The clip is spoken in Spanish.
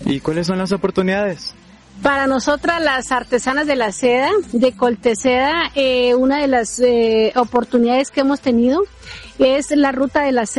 ¿Y cuáles son las oportunidades? Para nosotras, las artesanas de la seda, de Colteseda, una de las oportunidades que hemos tenido es la ruta de la seda.